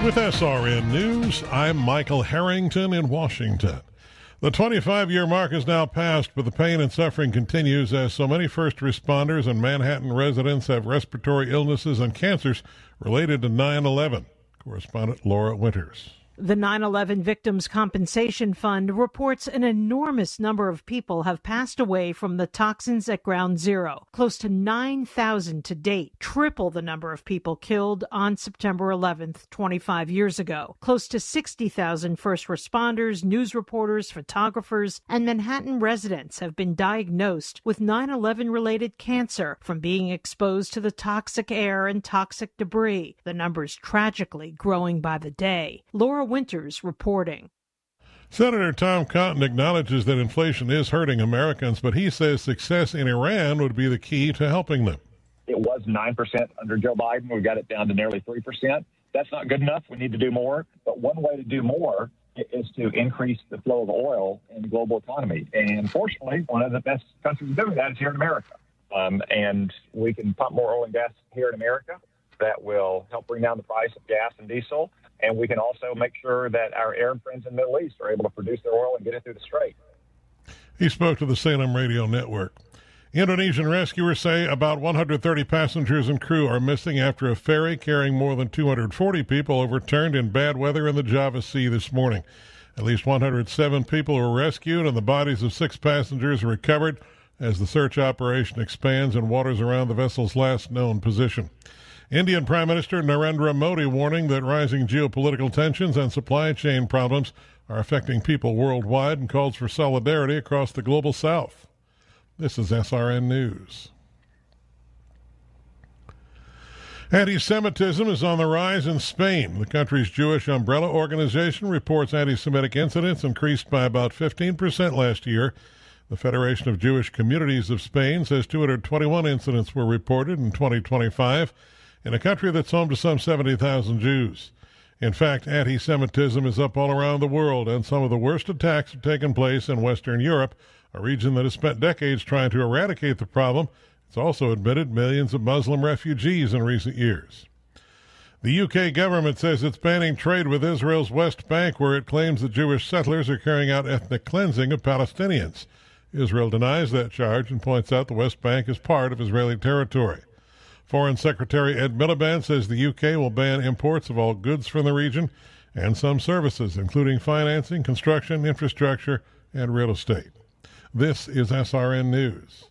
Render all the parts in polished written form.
With SRN News, I'm Michael Harrington in Washington. The 25-year mark is now passed, but the pain and suffering continues as so many first responders and Manhattan residents have respiratory illnesses and cancers related to 9/11. Correspondent Laura Winters. The 9/11 Victims Compensation Fund reports an enormous number of people have passed away from the toxins at Ground Zero, close to 9,000 to date, triple the number of people killed on September 11th, 25 years ago. Close to 60,000 first responders, news reporters, photographers, and Manhattan residents have been diagnosed with 9/11-related cancer from being exposed to the toxic air and toxic debris, the numbers tragically growing by the day. Laura Winters reporting. Senator Tom Cotton acknowledges that inflation is hurting Americans, but he says success in Iran would be the key to helping them. It was 9% under Joe Biden. We got it down to nearly 3%. That's not good enough. We need to do more. But one way to do more is to increase the flow of oil in the global economy. And fortunately, one of the best countries doing that is here in America. And we can pump more oil and gas here in America. That will help bring down the price of gas and diesel. And we can also make sure that our Arab friends in the Middle East are able to produce their oil and get it through the Strait. He spoke to the Salem Radio Network. Indonesian rescuers say about 130 passengers and crew are missing after a ferry carrying more than 240 people overturned in bad weather in the Java Sea this morning. At least 107 people were rescued and the bodies of 6 passengers are recovered as the search operation expands in waters around the vessel's last known position. Indian Prime Minister Narendra Modi warning that rising geopolitical tensions and supply chain problems are affecting people worldwide and calls for solidarity across the global south. This is SRN News. Anti-Semitism is on the rise in Spain. The country's Jewish umbrella organization reports anti-Semitic incidents increased by about 15% last year. The Federation of Jewish Communities of Spain says 221 incidents were reported in 2025. in a country that's home to some 70,000 Jews. In fact, anti-Semitism is up all around the world, and some of the worst attacks have taken place in Western Europe, a region that has spent decades trying to eradicate the problem. It's also admitted millions of Muslim refugees in recent years. The UK government says it's banning trade with Israel's West Bank, where it claims that Jewish settlers are carrying out ethnic cleansing of Palestinians. Israel denies that charge and points out the West Bank is part of Israeli territory. Foreign Secretary Ed Miliband says the UK will ban imports of all goods from the region and some services, including financing, construction, infrastructure, and real estate. This is SRN News.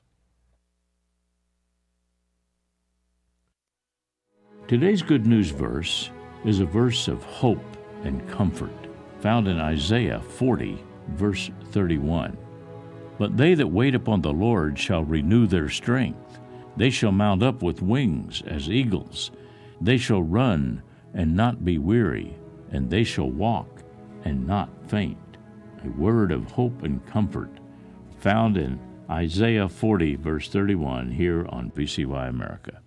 Today's Good News verse is a verse of hope and comfort, found in Isaiah 40, verse 31. But they that wait upon the Lord shall renew their strength. They shall mount up with wings as eagles. They shall run and not be weary, and they shall walk and not faint. A word of hope and comfort found in Isaiah 40, verse 31, here on VCY America.